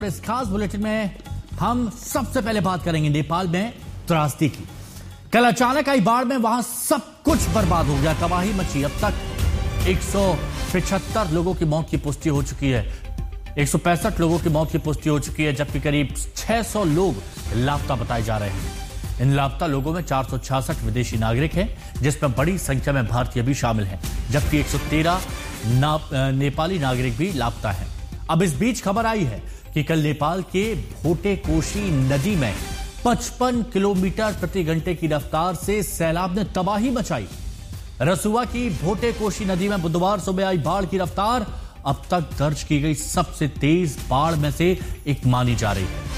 इस खास बुलेटिन में हम सबसे पहले बात करेंगे नेपाल में त्रासदी की। कल अचानक आई बाढ़ में वहां सब कुछ बर्बाद हो गया, तबाही मची। अब तक 175 लोगों की मौत की पुष्टि हो चुकी है, 165 लोगों की मौत की पुष्टि हो चुकी है, जबकि करीब 600 लोग लापता बताए जा रहे हैं। इन लापता लोगों में 466 विदेशी नागरिक हैं, जिसमें बड़ी संख्या में भारतीय भी शामिल हैं, जबकि 113 नेपाली नागरिक भी लापता हैं। अब इस बीच खबर आई है कि कल नेपाल के भोटे कोशी नदी में 55 किलोमीटर प्रति घंटे की रफ्तार से सैलाब ने तबाही मचाई। रसुआ की भोटे कोशी नदी में बुधवार सुबह आई बाढ़ की रफ्तार अब तक दर्ज की गई सबसे तेज बाढ़ में से एक मानी जा रही है।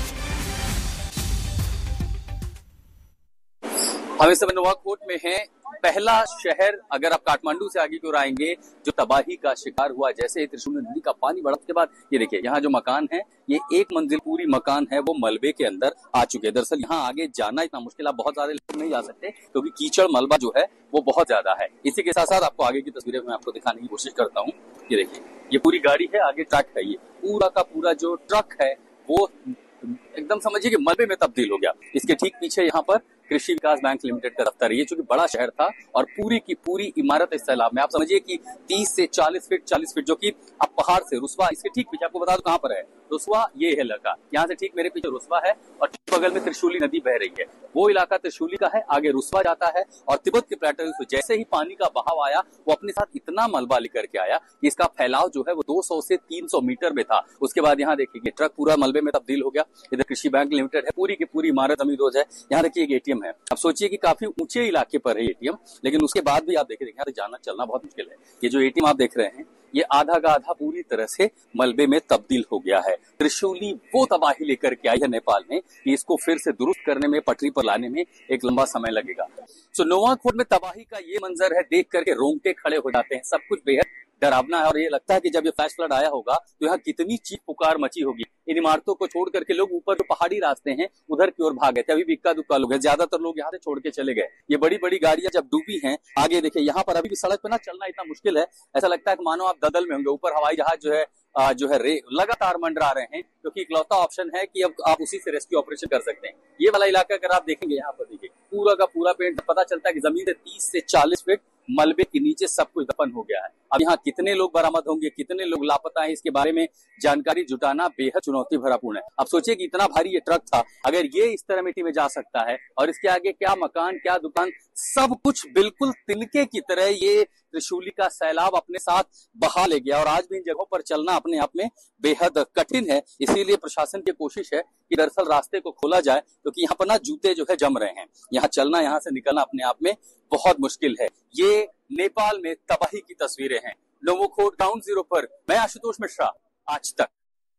हम इस समय नुवाकोट में हैं। पहला शहर, अगर आप काठमांडू से आगे की ओर आएंगे, जो तबाही का शिकार हुआ। जैसे ही त्रिशूली नदी का पानी बढ़ा, उसके बाद ये देखिए यहाँ जो मकान है, ये एक मंजिल पूरी मकान है, वो मलबे के अंदर आ चुके हैं। दरअसल यहाँ आगे जाना इतना मुश्किल, आप बहुत सारे लोग नहीं जा सकते क्योंकि कीचड़ मलबा जो है वो बहुत ज्यादा है। इसी के साथ साथ आपको आगे की तस्वीरें मैं आपको दिखाने की कोशिश करता हूँ। ये देखिए, ये पूरी गाड़ी है, आगे ट्रक है, ये पूरा का पूरा जो ट्रक है वो एकदम समझिए कि मलबे में तब्दील हो गया। इसके ठीक पीछे यहाँ पर कृषि विकास बैंक लिमिटेड का दफ्तर है। ये चूंकि बड़ा शहर था और पूरी की पूरी इमारत इस सैलाब में, आप समझिए कि 30 से 40 फीट, जो कि अब पहाड़ से रुस्वा, इसके ठीक पीछे आपको बता दो कहां पर है रुस्वा, ये है इलाका। यहाँ से ठीक मेरे पीछे रुस्वा है और ठीक बगल में त्रिशूली नदी बह रही है। वो इलाका त्रिशूली का है, आगे रुस्वा जाता है और तिब्बत के प्लेटो से जैसे ही पानी का बहाव आया, वो अपने साथ इतना मलबा लेकर के आया कि इसका फैलाव जो है वो 200 से 300 मीटर में था। उसके बाद यहाँ देखिए ट्रक पूरा मलबे में तब्दील हो गया। इधर कृषि बैंक लिमिटेड है, पूरी की पूरी इमारत अमीर रोज है। यहाँ देखिए एक एटीएम है। अब सोचिए कि काफी ऊंचे इलाके पर है एटीएम, लेकिन उसके बाद भी आप देखिए यहाँ से जाना चलना बहुत मुश्किल है। ये जो एटीएम आप देख रहे हैं, ये आधा का आधा पूरी तरह से मलबे में तब्दील हो गया है। त्रिशूली वो तबाही लेकर के आई है नेपाल में कि इसको फिर से दुरुस्त करने में, पटरी पर लाने में एक लंबा समय लगेगा। सो नुवाकोट में तबाही का ये मंजर है, देख करके रोंगटे खड़े हो जाते हैं। सब कुछ बेहद डरावना है और ये लगता है कि जब ये फ्लैश फ्लड आया होगा तो यहाँ कितनी चीख पुकार मची होगी। इन इमारतों को छोड़ करके लोग ऊपर जो पहाड़ी रास्ते हैं उधर की ओर भाग गए थे। अभी भी इक्का दुक्का लोग हैं, ज्यादातर लोग यहाँ से छोड़ के चले गए। ये बड़ी बड़ी गाड़ियां जब डूबी हैं, आगे देखिए यहाँ पर अभी भी सड़क पर ना चलना इतना मुश्किल है, ऐसा लगता है कि मानो आप ददल में होंगे। ऊपर हवाई जहाज जो है लगातार मंडरा रहे हैं, क्योंकि इकलौता ऑप्शन है कि अब आप उसी से रेस्क्यू ऑपरेशन कर सकते हैं। ये वाला इलाका अगर आप देखेंगे, यहाँ पर देखिए पूरा का पूरा पेड़, पता चलता है कि जमीन से 30 से 40 फीट मलबे के नीचे सब कुछ दफन हो गया है। अब यहाँ कितने लोग बरामद होंगे, कितने लोग लापता हैं, इसके बारे में जानकारी जुटाना बेहद चुनौती भरापूर्ण है। अब सोचिए कि इतना भारी ये ट्रक था, अगर ये इस तरह मिट्टी में जा सकता है और इसके आगे क्या मकान, क्या दुकान, सब कुछ बिल्कुल तिनके की तरह ये त्रिशूली का सैलाब अपने साथ बहा ले गया। और आज भी इन जगहों पर चलना अपने आप में बेहद कठिन है। इसीलिए प्रशासन की कोशिश है कि दरअसल रास्ते को खोला जाए, क्योंकि यहाँ पर ना जूते जो है जम रहे हैं। यहाँ चलना, यहाँ से निकलना अपने आप में बहुत मुश्किल है। ये नेपाल में तबाही की तस्वीरें हैं। नुवाकोट ग्राउंड जीरो पर मैं आशुतोष मिश्रा, आज तक।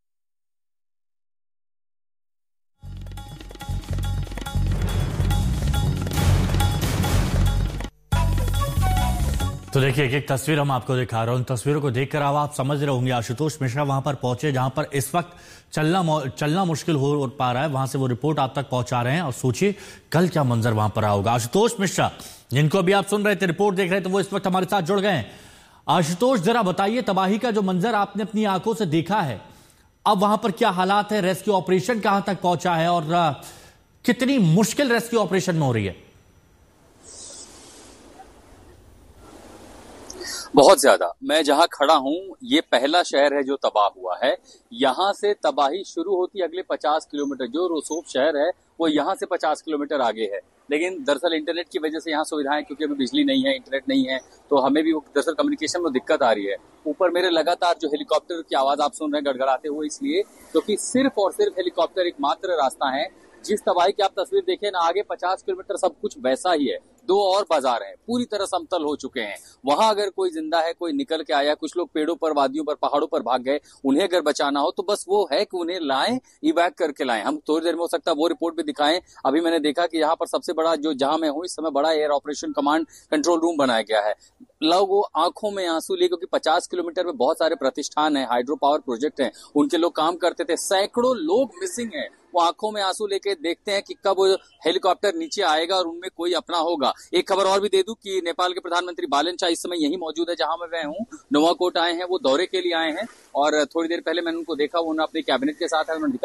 तो देखिए एक तस्वीर हम आपको दिखा रहा हूं। उन तस्वीरों को देखकर आप समझ रहे होंगे आशुतोष मिश्रा वहां पर पहुंचे जहां पर इस वक्त चलना मुश्किल हो पा रहा है। वहां से वो रिपोर्ट आप तक पहुंचा रहे हैं और सोचिए कल क्या मंजर वहां पर होगा। आशुतोष मिश्रा, जिनको अभी आप सुन रहे थे, रिपोर्ट देख रहे थे, वो इस वक्त हमारे साथ जुड़ गए हैं। आशुतोष, जरा बताइए तबाही का जो मंजर आपने अपनी आंखों से देखा है, अब वहां पर क्या हालात है, रेस्क्यू ऑपरेशन कहां तक पहुंचा है और कितनी मुश्किल रेस्क्यू ऑपरेशन में हो रही है? बहुत ज्यादा। मैं जहां खड़ा हूं, ये पहला शहर है जो तबाह हुआ है। यहां से तबाही शुरू होती है अगले 50 किलोमीटर। जो रोसोप शहर है वो यहां से 50 किलोमीटर आगे है, लेकिन दरअसल इंटरनेट की वजह से यहाँ सुविधाएं, क्योंकि अभी बिजली नहीं है, इंटरनेट नहीं है, तो हमें भी दरअसल कम्युनिकेशन में दिक्कत आ रही है। ऊपर मेरे लगातार जो हेलीकॉप्टर की आवाज आप सुन रहे हैं गड़गड़ाते हुए, इसलिए क्योंकि सिर्फ और सिर्फ हेलीकॉप्टर एकमात्र रास्ता है। जिस तबाही की आप तस्वीर देखें ना, आगे 50 किलोमीटर सब कुछ वैसा ही है। 2 और बाजार हैं, पूरी तरह समतल हो चुके हैं। वहां अगर कोई जिंदा है, कोई निकल के आया, कुछ लोग पेड़ों पर, वादियों पर, पहाड़ों पर भाग गए, उन्हें अगर बचाना हो तो बस वो है कि उन्हें लाएं, इवैक करके लाएं। हम थोड़ी देर में हो सकता है वो रिपोर्ट भी दिखाएं। अभी मैंने देखा कि यहाँ पर सबसे बड़ा जो, जहां मैं हूं इस समय, बड़ा air operation command control room बनाया गया है। लोग आंखों में आंसू लिए, क्योंकि 50 किलोमीटर में बहुत सारे प्रतिष्ठान है, हाइड्रो पावर प्रोजेक्ट हैं, उनके लोग काम करते थे। सैकड़ों लोग मिसिंग हैं, वो आंखों में आंसू लेके देखते हैं कि कब हेलीकॉप्टर नीचे आएगा और उनमें कोई अपना होगा। एक खबर और भी दे दूं कि नेपाल के प्रधानमंत्री बालन शाह इस समय यही मौजूद है जहां मैं हूं। नोवाकोट आए हैं, वो दौरे के लिए आए हैं और थोड़ी देर पहले मैंने उनको देखा, उन्होंने अपने कैबिनेट के साथ है। उन्होंने